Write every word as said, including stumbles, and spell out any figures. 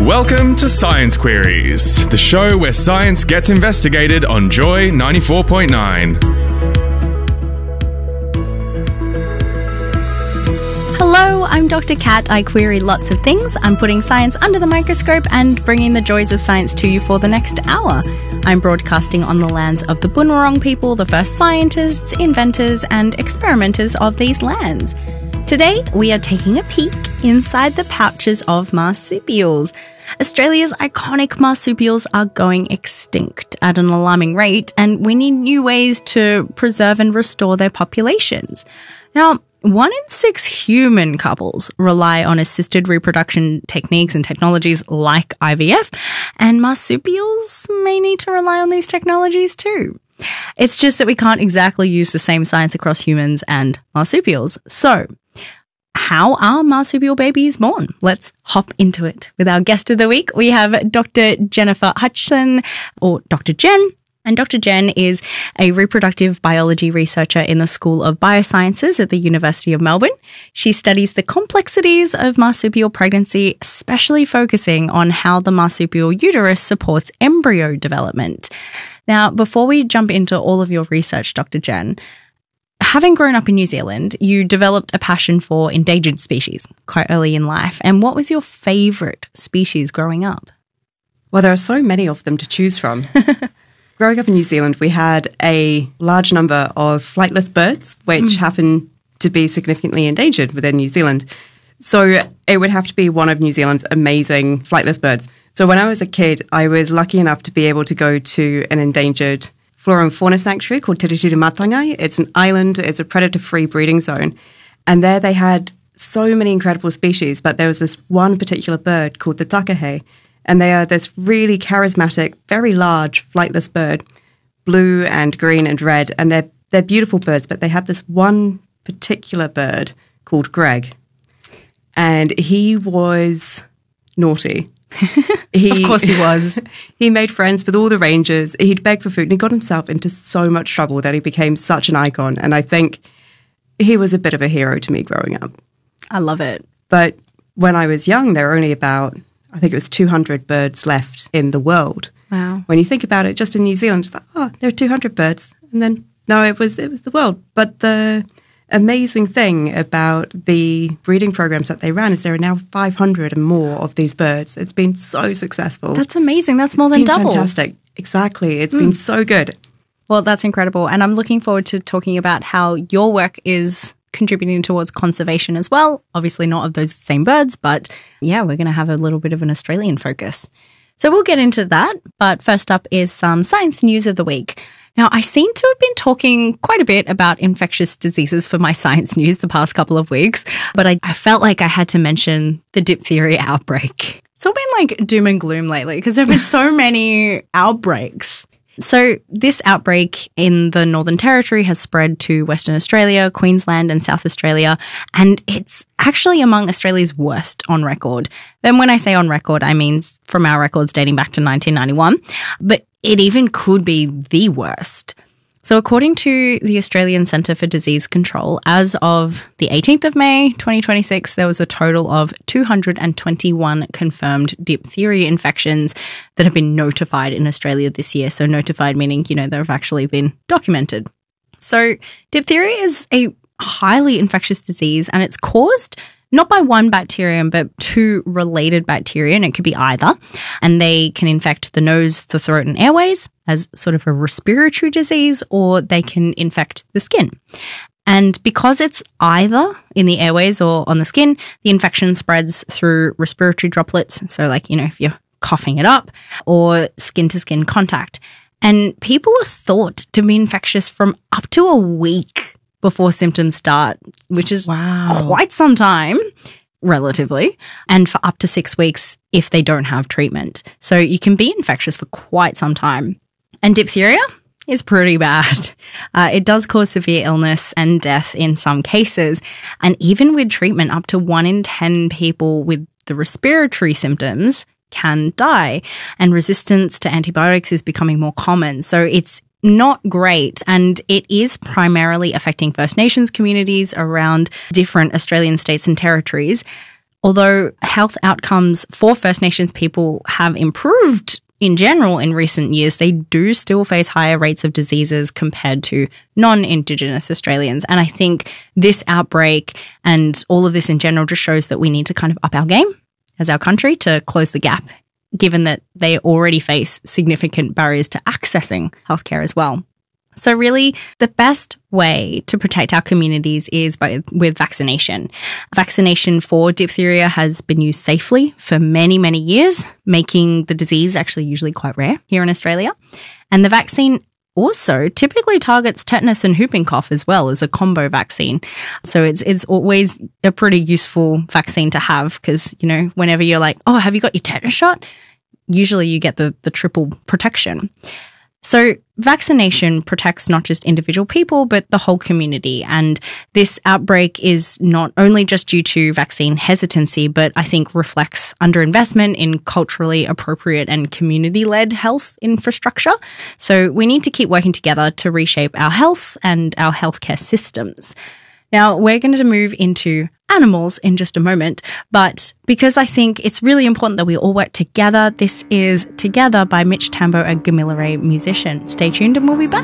Welcome to Science Queries, the show where science gets investigated on Joy ninety-four point nine. Hello, I'm Doctor Kat. I query lots of things. I'm putting science under the microscope and bringing the joys of science to you for the next hour. I'm broadcasting on the lands of the Bunurong people, the first scientists, inventors, and experimenters of these lands. Today, we are taking a peek inside the pouches of marsupials. Australia's iconic marsupials are going extinct at an alarming rate, and we need new ways to preserve and restore their populations. Now, one in six human couples rely on assisted reproduction techniques and technologies like I V F, and marsupials may need to rely on these technologies too. It's just that we can't exactly use the same science across humans and marsupials. So, how are marsupial babies born? Let's hop into it. With our guest of the week, we have Doctor Jennifer Hutchison, or Doctor Jen. And Doctor Jen is a reproductive biology researcher in the School of Biosciences at the University of Melbourne. She studies the complexities of marsupial pregnancy, especially focusing on how the marsupial uterus supports embryo development. Now, before we jump into all of your research, Doctor Jen, having grown up in New Zealand, you developed a passion for endangered species quite early in life. And what was your favourite species growing up? Well, there are so many of them to choose from. Growing up in New Zealand, we had a large number of flightless birds, which mm. happen to be significantly endangered within New Zealand. So it would have to be one of New Zealand's amazing flightless birds. So when I was a kid, I was lucky enough to be able to go to an endangered flora and fauna sanctuary called Te Tiriti Matangai. It's an island. It's a predator-free breeding zone. And there they had so many incredible species, but there was this one particular bird called the takahe. And they are this really charismatic, very large, flightless bird, blue and green and red. And they're, they're beautiful birds, but they had this one particular bird called Greg. And he was naughty. He, of course he was. He made friends with all the rangers. He'd beg for food, and he got himself into so much trouble that he became such an icon. And I think he was a bit of a hero to me growing up. I love it. But when I was young, there were only about, I think it was two hundred birds left in the world. Wow. When you think about it, just in New Zealand, it's like, oh, there are two hundred birds. And then, no, it was it was the world. But the amazing thing about the breeding programs that they ran is there are now five hundred and more of these birds. It's been so successful. That's amazing. That's more it's than been double. Fantastic. Exactly. It's mm. been so good. Well, that's incredible. And I'm looking forward to talking about how your work is contributing towards conservation as well. Obviously not of those same birds, but yeah, we're going to have a little bit of an Australian focus. So we'll get into that. But first up is some science news of the week. Now, I seem to have been talking quite a bit about infectious diseases for my science news the past couple of weeks, but I, I felt like I had to mention the diphtheria outbreak. It's all been like doom and gloom lately because there have been so many outbreaks. So this outbreak in the Northern Territory has spread to Western Australia, Queensland and South Australia, and it's actually among Australia's worst on record. And when I say on record, I mean from our records dating back to nineteen ninety-one, but it even could be the worst. So according to the Australian Centre for Disease Control, as of the eighteenth of May, twenty twenty-six, there was a total of two hundred twenty-one confirmed diphtheria infections that have been notified in Australia this year. So notified meaning, you know, they've actually been documented. So diphtheria is a highly infectious disease, and it's caused not by one bacterium, but two related bacteria, and it could be either. And they can infect the nose, the throat, and airways as sort of a respiratory disease, or they can infect the skin. And because it's either in the airways or on the skin, the infection spreads through respiratory droplets. So like, you know, if you're coughing it up, or skin-to-skin contact. And people are thought to be infectious from up to a week before symptoms start, which is wow. quite some time, relatively, and for up to six weeks if they don't have treatment. So you can be infectious for quite some time. And diphtheria is pretty bad. Uh, it does cause severe illness and death in some cases. And even with treatment, up to one in ten people with the respiratory symptoms can die. And resistance to antibiotics is becoming more common. So it's not great, and it is primarily affecting First Nations communities around different Australian states and territories. although health outcomes for First Nations people have improved in general in recent years, they do still face higher rates of diseases compared to non-Indigenous Australians. And I think this outbreak and all of this in general just shows that we need to kind of up our game as our country to close the gap, given that they already face significant barriers to accessing healthcare as well. So really, the best way to protect our communities is by, with vaccination. Vaccination for diphtheria has been used safely for many, many years, making the disease actually usually quite rare here in Australia. And the vaccine also typically targets tetanus and whooping cough as well as a combo vaccine. So it's it's always a pretty useful vaccine to have because, you know, whenever you're like, oh, have you got your tetanus shot? Usually you get the, the triple protection. So vaccination protects not just individual people, but the whole community. And this outbreak is not only just due to vaccine hesitancy, but I think reflects underinvestment in culturally appropriate and community-led health infrastructure. So we need to keep working together to reshape our health and our healthcare systems. Now, we're going to move into animals in just a moment, but because I think it's really important that we all work together, this is Together by Mitch Tambo, a Gamilaroi musician. Stay tuned and we'll be back.